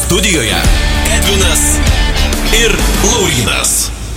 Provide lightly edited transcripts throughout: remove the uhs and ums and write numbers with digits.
Studijoje Edvinas ir Laurynas.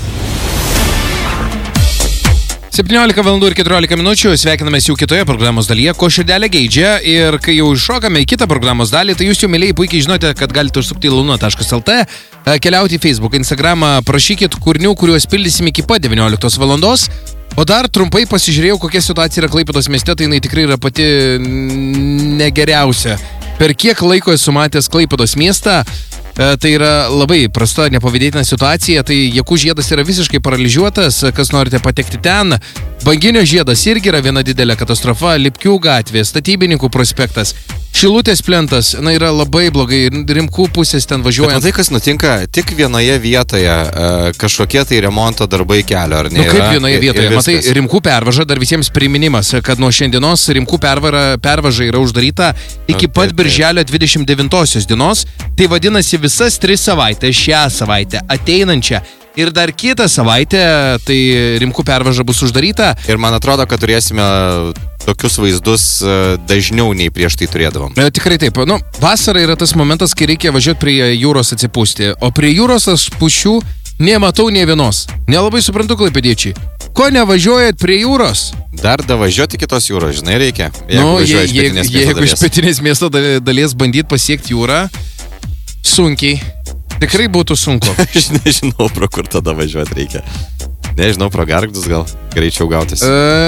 17 valandų ir 14 minučių, sveikinamės jau kitoje programos dalyje, ko širdelė geidžia, ir kai jau iššokame į kitą programos dalį, tai jūs jau mėlyjei puikiai žinote, kad galite užsukti į luna.lt, keliauti į Facebook, Instagramą, prašykit kūrinių, kuriuos pildysim iki pat 19 valandos, o dar trumpai pasižiūrėjau, kokia situacija yra Klaipėdos mieste, tai jinai tikrai yra pati negeriausia. Per kiek laiko esu matęs Klaipėdos miestą, tai yra labai prasta, nepavydėtina situacija, tai Jakų žiedas yra visiškai paralyžiuotas, kas norite patekti ten. Banginio žiedas irgi yra viena didelė katastrofa, Lipkių gatvė, Statybininkų prospektas, Šilutės plentas, yra labai blogai, Rimkų pusės ten važiuojant. Bet matai, kas nutinka, tik vienoje vietoje kažkokie tai remonto darbai kelio, ar ne? Kaip vienoje vietoje? Matai, Rimkų pervaža, dar visiems priminimas, kad nuo šiandienos Rimkų pervaža yra uždaryta iki pat birželio 29 dienos, tai vadinasi visas 3 savaitės, šią savaitę, ateinančią. Ir dar kitą savaitę, tai Rimkų pervaža bus uždaryta. Ir man atrodo, kad turėsime tokius vaizdus dažniau nei prieš tai turėdavom. Tikrai taip. Vasara yra tas momentas, kai reikia važiuoti prie jūros atsipūsti. O prie jūros aš pušių nematau nė vienos. Nelabai suprantu, klaipėdiečiai. Ko nevažiuojat prie jūros? Dar davažiuoti kitos jūros, žinai, reikia. Jeigu iš pietinės miesto dalies bandyt pasiekti jūrą, sunkiai. Tikrai būtų sunku. Aš nežinau, pro kur tada važiuoti reikia. Nežinau, pro Gargždus gal greičiau gautis.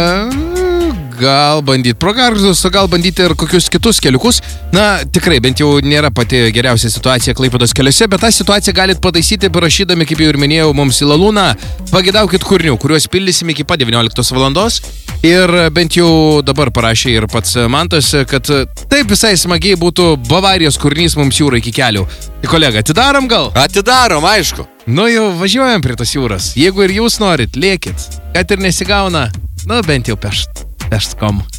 Gal bandyti pro Gargždus, gal bandyti ir kokius kitus keliukus. Tikrai, bent jau nėra pati geriausia situacija Klaipėdos keliuose, bet tą situaciją galit pataisyti parašydami, kaip jau ir minėjau, mums į Lalūną. Pagedaukit kūrinių, kuriuos pildysim iki pat 19 valandos. Ir bent jau dabar parašė ir pats Mantas, kad taip visai smagiai būtų Bavarijos kūrinys mums jūra iki kelių. Tai kolega, atidarom gal? Atidarom, aišku. Jau važiuojam prie tos jūros. Jeigu ir jūs norit, lėkit. Kad ir nesigauna, bent jau pešt kom.